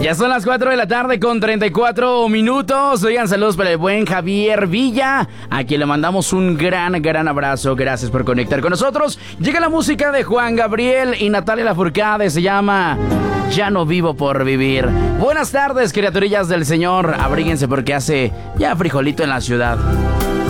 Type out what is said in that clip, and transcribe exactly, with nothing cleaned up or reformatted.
Ya son las cuatro de la tarde con treinta y cuatro minutos. Oigan, saludos para el buen Javier Villa, a quien le mandamos un gran, gran abrazo. Gracias por conectar con nosotros. Llega la música de Juan Gabriel y Natalia Lafourcade. Se llama Ya no vivo por vivir. Buenas tardes, criaturillas del Señor. Abríguense porque hace ya frijolito en la ciudad.